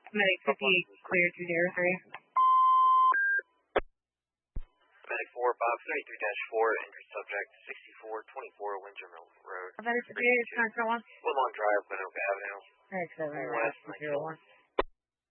Medic 58 cleared through the area. Medic 4533-4, injured subject 6424 Windjammer Road. Medic 58 is 941. Woodlawn Drive, Winoka Avenue. Medic 7, West 01.